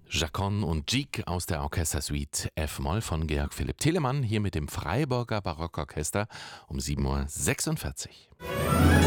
Jacon und Giek aus der Orchestersuite F-Moll von Georg Philipp Telemann hier mit dem Freiburger Barockorchester um 7:46 Uhr.